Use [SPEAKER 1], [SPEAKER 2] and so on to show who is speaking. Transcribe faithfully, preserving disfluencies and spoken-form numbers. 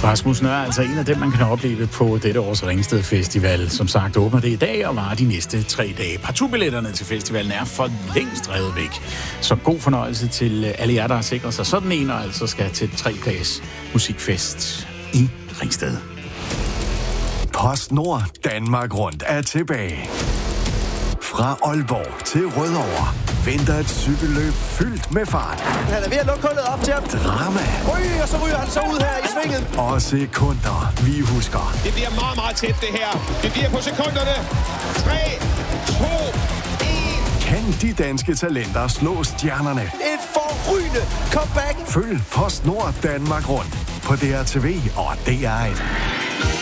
[SPEAKER 1] Rasmussen er altså en af dem, man kan opleve på dette års Ringsted Festival. Som sagt åbner det i dag og varer de næste tre dage. Partubilletterne til festivalen er for længst revet væk. Så god fornøjelse til alle jer, der har sikret sig sådan en, og altså skal til tre-dages musikfest i Ringsted.
[SPEAKER 2] PostNord Danmark Rundt er tilbage. Fra Aalborg til Rødovre venter et cykelløb fyldt med fart.
[SPEAKER 3] Han er ved at lukke hullet op til ham.
[SPEAKER 2] Drama.
[SPEAKER 3] Ui, og så ryger han så ud her i svinget.
[SPEAKER 2] Og sekunder, vi husker.
[SPEAKER 4] Det bliver meget, meget tæt, det her. Det bliver på sekunderne. tre, to, et.
[SPEAKER 2] Kan de danske talenter slå stjernerne?
[SPEAKER 3] Et forrygende comeback.
[SPEAKER 2] Følg PostNord Danmark Rundt på D R T V og D R et.